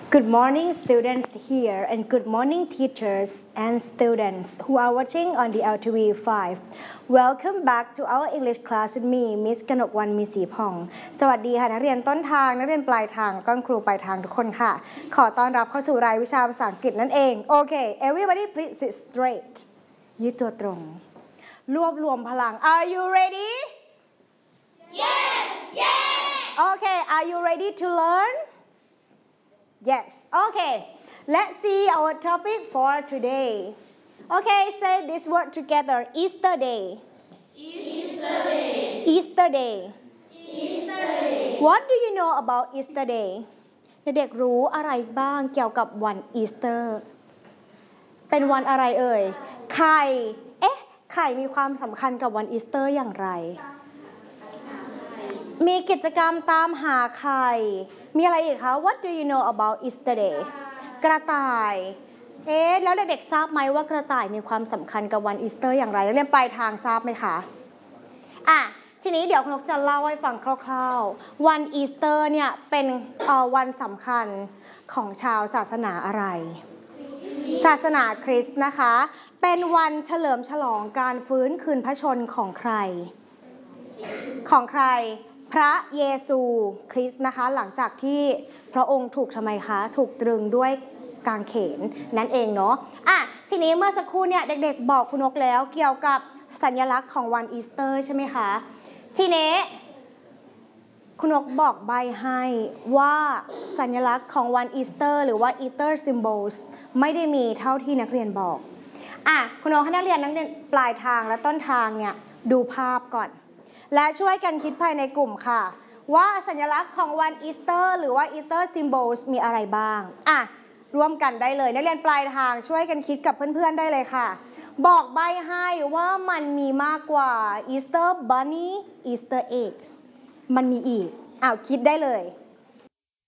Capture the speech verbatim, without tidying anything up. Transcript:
Good morning, students here, and good morning, teachers and students who are watching on the L T V five. Welcome back to our English class with me, Miss กนกวรรณ มีศรีผ่อง สวัสดีค่ะนักเรียนต้นทางนักเรียนปลายทางก้อนครูปลายทางทุกคนค่ะ ขอต้อนรับเข้าสู่รายวิชาภาษาอังกฤษนั่นเอง โอเค everybody please sit straight ยืดตัวตรง รวบรวมพลัง Are you ready? Yes! Yes! Okay, are you ready to learn?Yes. Okay. Let's see our topic for today. Okay, say this word together. Easter Day. Easter Day. Easter Day. Easter Day. What do you know about Easter Day? เด็กๆรู้อะไรบ้างเกี่ยวกับวันอีสเตอร์เป็นวันอะไรเอ่ยไข่เอ๊ะไข่มีความสำคัญกับวันอีสเตอร์อย่างไรมีกิจกรรมตามหาไข่มีอะไรอีกคะ What do you know about Easter Day กระต่ายเอ๊ะแล้วเด็กๆทราบไหมว่ากระต่ายมีความสำคัญกับวันอีสเตอร์อย่างไรแล้วเรียนปลายทางทราบไหมคะอ่ะทีนี้เดี๋ยวคุณนกจะเล่าให้ฟังคร่าวๆวันอีสเตอร์เนี่ยเป็นเอ่อวันสำคัญของชาวศาสนาอะไรศาสนาคริสต์นะคะเป็นวันเฉลิมฉลองการฟื้นคืนพระชนของใครของใครพระเยซูคริสต์นะคะหลังจากที่พระองค์ถูกทำไมคะถูกตรึงด้วยกางเขนนั่นเองเนาะอ่ะทีนี้เมื่อสักครู่เนี่ยเด็กๆบอกคุณนกแล้วเกี่ยวกับสัญลักษณ์ของวันอีสเตอร์ใช่ไหมคะทีนี้คุณนกบอกใบให้ว่าสัญลักษณ์ของวันอีสเตอร์หรือว่า Easter symbols ไม่ได้มีเท่าที่นักเรียนบอกอ่ะคุณนกให้นักเรียนนักเรียนปลายทางและต้นทางเนี่ยดูภาพก่อนและช่วยกันคิดภายในกลุ่มค่ะว่าสัญลักษณ์ของวันอีสเตอร์หรือว่า Easter symbols มีอะไรบ้างอ่ะร่วมกันได้เลยนักเรียนปลายทางช่วยกันคิดกับเพื่อนๆได้เลยค่ะบอกใบให้ว่ามันมีมากกว่า Easter bunny Easter eggs มันมีอีกอ้าวคิดได้เลย